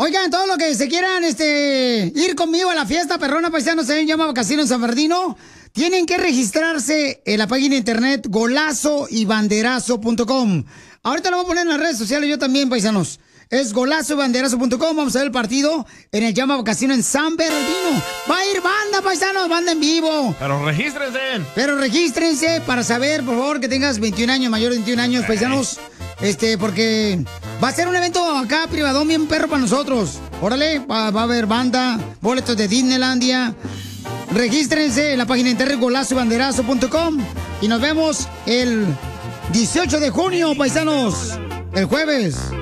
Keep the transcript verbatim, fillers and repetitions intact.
Oigan, todos los que se quieran este, ir conmigo a la fiesta perrona, paisanos, se llama Casino San Bernardino, tienen que registrarse en la página de internet golazo y banderazo punto com. Ahorita lo voy a poner en las redes sociales yo también, paisanos. Es golazo y banderazo punto com. Vamos a ver el partido en el Llama Casino en San Bernardino. Va a ir banda, paisanos, banda en vivo. Pero regístrense. Pero regístrense para saber, por favor, que tengas veintiún años, mayor de veintiún años, paisanos. Este, porque va a ser un evento acá privadón bien perro para nosotros. Órale, va, va a haber banda, boletos de Disneylandia. Regístrense en la página de internet golazo y banderazo punto com. Y nos vemos el dieciocho de junio, paisanos. El jueves.